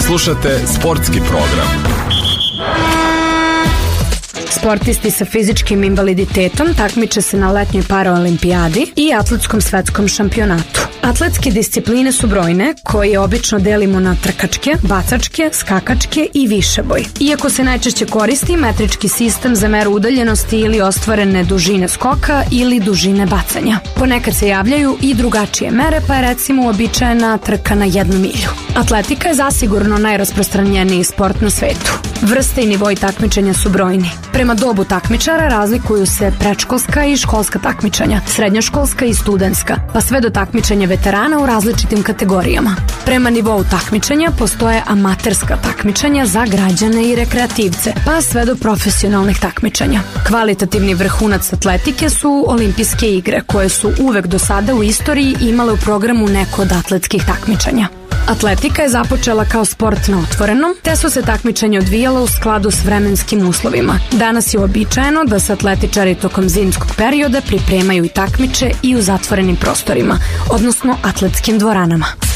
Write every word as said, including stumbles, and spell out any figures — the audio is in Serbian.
Slušate sportski program. Sportisti sa fizičkim invaliditetom takmiče se na letnjoj paraolimpijadi i atletskom svetskom šampionatu. Atletske discipline su brojne, koje obično delimo na trkačke, bacačke, skakačke i višeboj. Iako se najčešće koristi metrički sistem za meru udaljenosti ili ostvarene dužine skoka ili dužine bacanja. Ponekad se javljaju i drugačije mere, pa je recimo uobičajena trka na jednu milju. Atletika je zasigurno najrasprostranjeniji sport na svetu. Vrste i nivoi takmičenja su brojni. Prema dobu takmičara razlikuju se predškolska i školska takmičenja, srednjoškolska i studentska, pa sve do takmičenja veterana u različitim kategorijama. Prema nivou takmičenja postoje amaterska takmičenja za građane i rekreativce, pa sve do profesionalnih takmičenja. Kvalitativni vrhunac atletike su olimpijske igre, koje su uvek do sada u istoriji imale u programu neko od atletskih takmičenja. Atletika je započela kao sport na otvorenom, te su se takmičenja odvijala u skladu s vremenskim uslovima. Danas je uobičajeno da se atletičari tokom zimskog perioda pripremaju i takmiče i u zatvorenim prostorima, odnosno atletskim dvoranama.